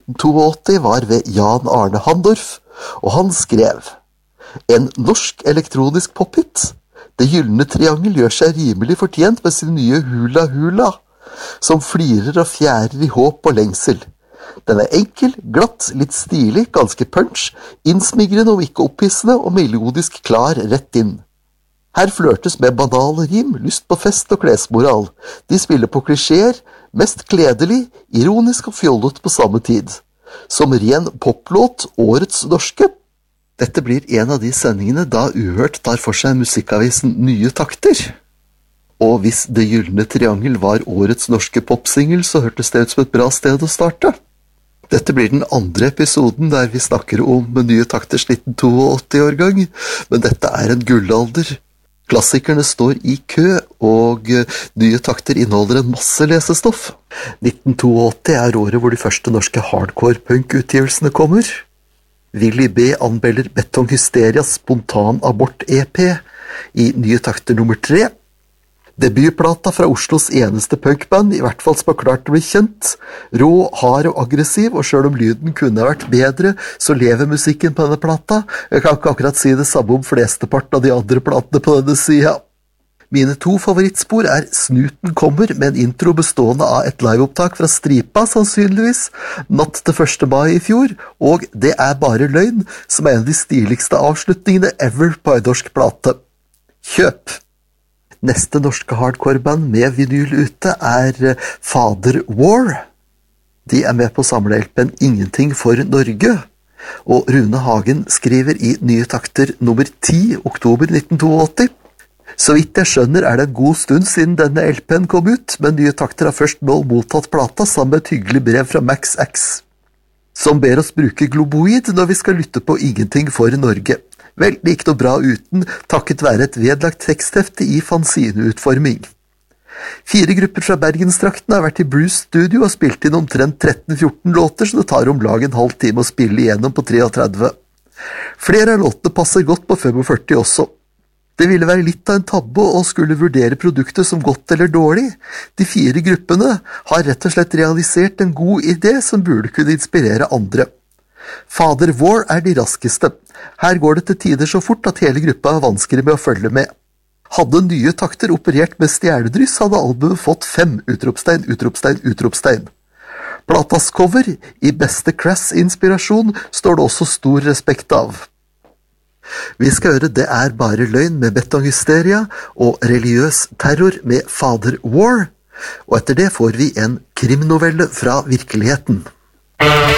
1982 var ved Jan Arne Handorf, og han skrev: En norsk elektronisk pophit. Det gyllene triangel gjør seg rimelig fortjent med sin nye Hula Hula, som flirer og fjærer i håp og lengsel. Den er enkel, glatt, litt stilig, ganske punch, innsmigrende og ikke opphissende og melodisk klar rett inn. Her flørtes med banale rim, lyst på fest og klesmoral. De spiller på klisjeer, mest kledelig, ironisk og fjollet på samme tid. Som ren poplåt, årets norske. Dette blir en av de sendingene da Uhørt tar for seg musikkavisen Nye Takter. Og hvis Det gyllene triangel var årets norske popsingel, så hørtes det ut som et bra sted å starte. Dette blir den andre episoden der vi snakker om Nye Takters 1982-årgang, men dette er en gullalder. Klassikerne står i kø, og Nye Takter inneholder en masse lesestoff. 1982 er året hvor de første norske hardcore-punk-utgivelsene kommer. Willy B. anmelder Betonghysteria Spontan Abort EP i Nye Takter nummer 3. Debutplata fra Oslos eneste punkband, i hvert fall som har klart å bli kjent. Rå, hard og aggressiv, og selv om lyden kunne vært bedre, så lever musikken på denne plata. Jeg kan ikke akkurat si det samme om flesteparten av de andre platene på denne siden. Mine to favorittspor er Snuten kommer, med en intro bestående av et liveopptak fra Stripa, sannsynligvis, natt til 1. mai i fjor, og Det er bare løgn, som er en av de stiligste avslutningene ever på en norsk plate. Kjøp! Neste norske hardcore-band med vinyl ute er Father War. De er med på samle-LPen Ingenting for Norge, og Rune Hagen skriver i Nye Takter nummer 10, oktober 1982. Så vidt jeg skjønner er det en god stund siden denne LPen kom ut, men Nye Takter har først nå mottatt plata sammen med et hyggelig brev fra Max X, som ber oss bruke Globoid når vi skal lytte på Ingenting for Norge. Vel, det gikk noe bra uten, takket være et vedlagt teksthefte i fanzineutforming. 4 grupper fra Bergenstrakten har vært i Bruce Studio og spilt inn omtrent 13-14 låter, så det tar om lag en halv time å spille igjennom på 33. Flere av låtene passer godt på 45 også. Det ville være litt av en tabbe å skulle vurdere produktet som godt eller dårlig. De 4 gruppene har rett og slett realisert en god idé som burde kunne inspirere andre. Father War er de raskeste. Her går det til tider så fort at hele gruppa er vanskelig med å følge med. Hadde Nye Takter operert med stjernedryss, hadde albumet fått 5 utropstegn, utropstegn, utropstegn. Platas cover, i beste Crass-inspirasjon, står det også stor respekt av. Vi skal høre Det er bare løgn med Betonghysteria og Religiøs terror med Father War, og etter det får vi en krimnovelle fra virkeligheten.